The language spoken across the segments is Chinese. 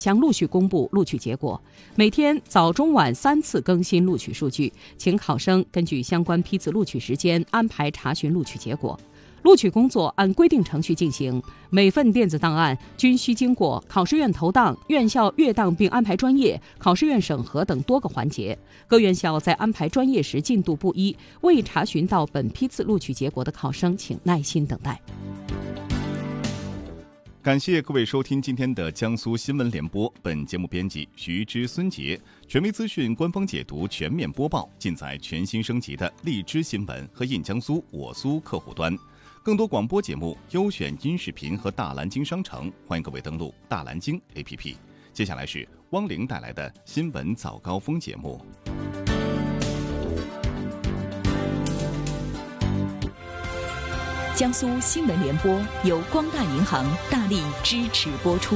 将陆续公布录取结果，每天早中晚3次更新录取数据，请考生根据相关批次录取时间安排查询录取结果。录取工作按规定程序进行，每份电子档案均需经过考试院投档、院校阅档并安排专业、考试院审核等多个环节。各院校在安排专业时进度不一，未查询到本批次录取结果的考生，请耐心等待。 感谢各位收听今天的江苏新闻联播，本节目编辑徐之、孙杰，权威资讯官方解读全面播报尽在全新升级的荔枝新闻和印江苏我苏客户端。更多广播节目、优选音视频和大蓝鲸商城，欢迎各位登录大蓝鲸 APP。接下来是汪玲带来的新闻早高峰节目。 江苏新闻联播由光大银行大力支持播出。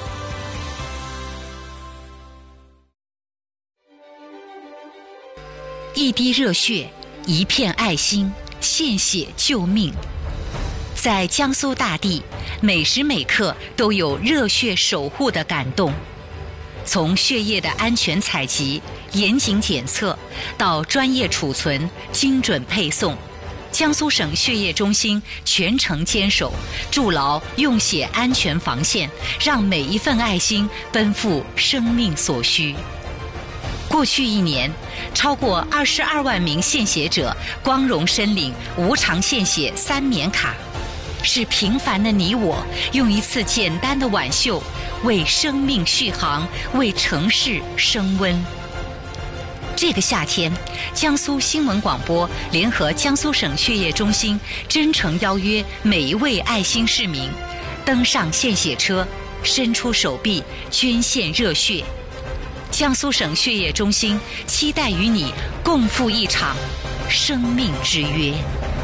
一滴热血，一片爱心，献血救命。在江苏大地，每时每刻都有热血守护的感动。从血液的安全采集、严谨检测，到专业储存、精准配送，江苏省血液中心全程坚守，筑牢用血安全防线，让每一份爱心奔赴生命所需。过去1年，超过22万名献血者光荣申领无偿献血3年卡，是平凡的你我用一次简单的挽袖，为生命续航，为城市升温。这个夏天，江苏新闻广播联合江苏省血液中心真诚邀约每一位爱心市民登上献血车，伸出手臂捐献热血。江苏省血液中心期待与你共赴一场生命之约。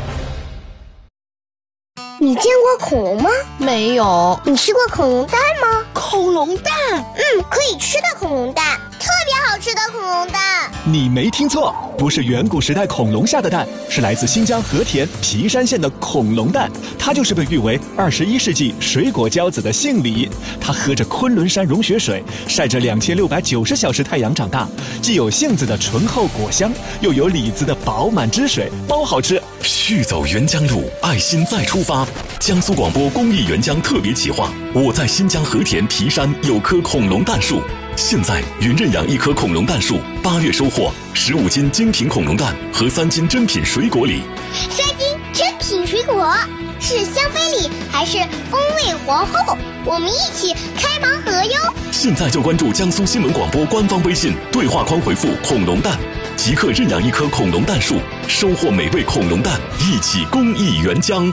你见过恐龙吗？ 没有。 你吃过恐龙蛋吗？ 恐龙蛋？ 可以吃的恐龙蛋，特别好吃的恐龙蛋。 你没听错，不是远古时代恐龙下的蛋，是来自新疆和田皮山县的恐龙蛋。它就是被誉为21世纪水果骄子的杏李。它喝着昆仑山融雪水，晒着2690小时太阳长大，既有杏子的醇厚果香，又有李子的饱满汁水，包好吃。 续走沅江路，爱心再出发。江苏广播公益沅江特别企划，我在新疆和田皮山有棵恐龙蛋树。现在云认养1棵恐龙蛋树，8月收获15斤精品恐龙蛋和3斤珍品水果礼。 3斤珍品水果是香妃礼还是风味皇后？我们一起开盲盒哟！ 现在就关注江苏新闻广播官方微信，对话框回复恐龙蛋，即刻认养1棵恐龙蛋树，收获美味恐龙蛋，一起公益沅江。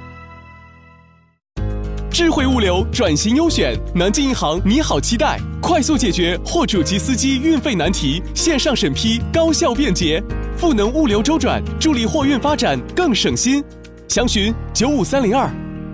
智慧物流转型优选，南京银行你好期待，快速解决货主及司机运费难题，线上审批高效便捷，赋能物流周转，助力货运发展更省心。详询95302。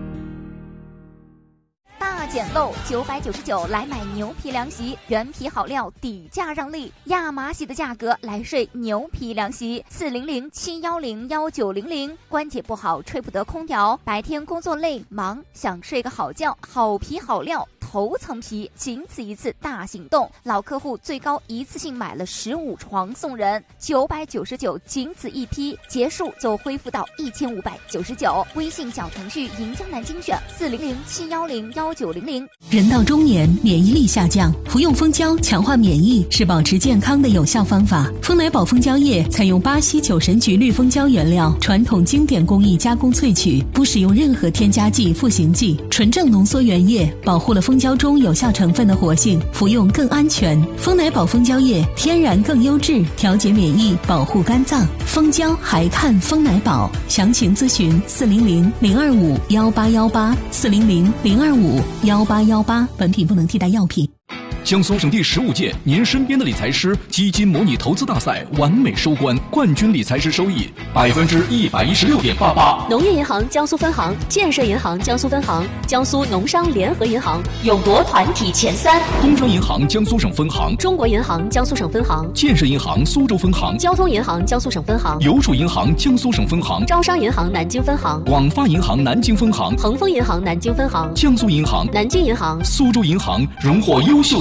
大捡漏999来买牛皮凉席，原皮好料，底价让利，亚麻席的价格来睡牛皮凉席，400-710-1900。关节不好，吹不得空调，白天工作累忙，想睡个好觉，好皮好料，头层皮，仅此一次大行动，老客户最高一次性买了15床送人，999仅此一批，结束就恢复到1599。微信小程序银江南精选400-710-1900。 人到中年，免疫力下降，服用蜂胶强化免疫是保持健康的有效方法。蜂奶宝蜂胶液采用巴西酒神菊绿蜂胶原料，传统经典工艺加工萃取，不使用任何添加剂、赋形剂，纯正浓缩原液，保护了蜂胶中有效成分的活性，服用更安全。蜂奶宝蜂胶液天然更优质，调节免疫，保护肝脏。蜂胶还看蜂奶宝，详情咨询400-025-1818 400-025-1818。本品不能替代药品。 江苏省第15届您身边的理财师基金模拟投资大赛完美收官，冠军理财师收益116.88%。 农业银行江苏分行、建设银行江苏分行、江苏农商联合银行勇夺团体前3。 东方银行江苏省分行、 中国银行江苏省分行、 建设银行苏州分行、 交通银行江苏省分行、 邮储银行江苏省分行、 招商银行南京分行、 广发银行南京分行、 恒丰银行南京分行、 江苏银行、 南京银行、 苏州银行荣获优秀